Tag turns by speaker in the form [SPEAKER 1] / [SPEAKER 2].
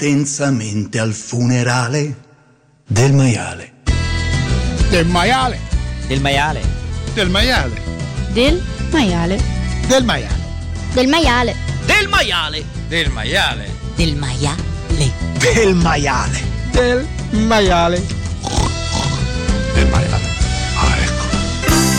[SPEAKER 1] intensamente al funerale del maiale.
[SPEAKER 2] Del maiale.
[SPEAKER 3] Del maiale.
[SPEAKER 2] Del maiale.
[SPEAKER 4] Del maiale.
[SPEAKER 2] Del maiale.
[SPEAKER 4] Del maiale.
[SPEAKER 3] Del maiale.
[SPEAKER 5] Del maiale.
[SPEAKER 6] Del maiale.
[SPEAKER 1] Del maiale.
[SPEAKER 2] Del maiale.
[SPEAKER 5] Del maiale.